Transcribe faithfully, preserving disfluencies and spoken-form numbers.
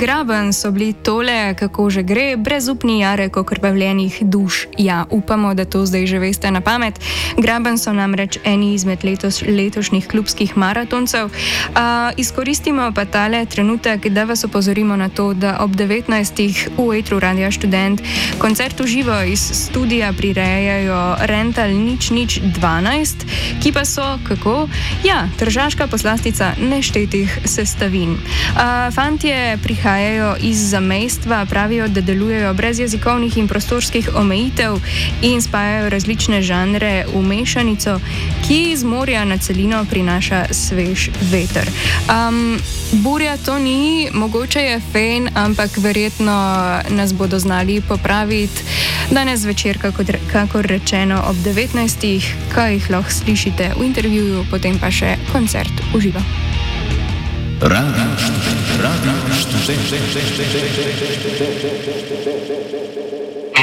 Graben so bili tole, kako že gre, brezupni jarek okrvavljenih duš. Ja, upamo, da to zdaj že veste na pamet. Graben so namreč eni izmed letos, letošnjih klubskih maratoncev. Uh, izkoristimo pa tale trenutek, da vas opozorimo na to, da ob devetnajstih v etru Radia Študent koncert v živo iz studija prirejajo Rental nič nič dvanajst, ki pa so, kako? Ja, tržaška poslastica neštetih sestavin. Uh, fantje prihajajo iz zamejstva, pravijo, da delujejo brez jezikovnih in prostorskih omejitev in spajajo različne žanre v mešanico, ki iz morja na celino prinaša svež veter. Um, burja to ni, mogoče je fen, ampak verjetno nas bodo znali popraviti. Danes večer, kakor, kakor rečeno, ob devetnajstih, kaj jih lahko slišite v intervjuju, potem pa še koncert v živo. Radio Študent, Radio Študent.